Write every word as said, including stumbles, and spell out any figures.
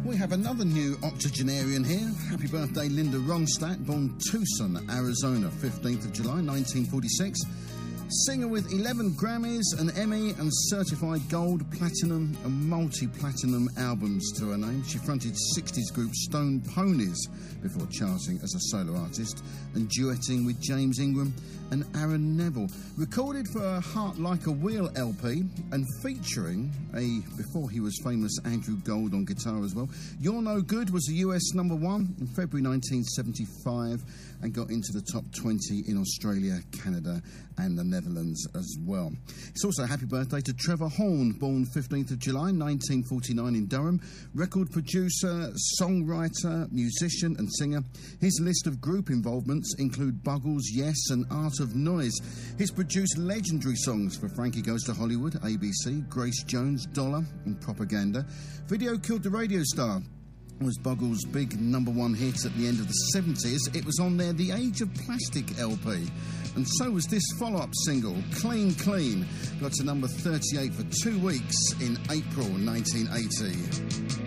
We have another new octogenarian here. Happy birthday, Linda Ronstadt, born Tucson, Arizona, fifteenth of July, nineteen forty-six. Singer with eleven Grammys, an Emmy and certified gold, platinum and multi-platinum albums to her name. She fronted sixties group Stone Ponies before charting as a solo artist and duetting with James Ingram and Aaron Neville. Recorded for her Heart Like a Wheel L P and featuring a, before he was famous, Andrew Gold on guitar as well. You're No Good was a U S number one in February nineteen seventy-five and got into the top twenty in Australia, Canada and the Netherlands as well. It's also a happy birthday to Trevor Horn, born fifteenth of July nineteen forty-nine in Durham. Record producer, songwriter, musician and singer. His list of group involvements include Buggles, Yes and Art of Noise. He's produced legendary songs for Frankie Goes to Hollywood, A B C, Grace Jones, Dollar and Propaganda. Video Killed the Radio Star was Buggles' big number one hit at the end of the seventies. It was on their The Age of Plastic L P. And so was this follow-up single, Clean Clean, got to number thirty-eight for two weeks in April nineteen eighty.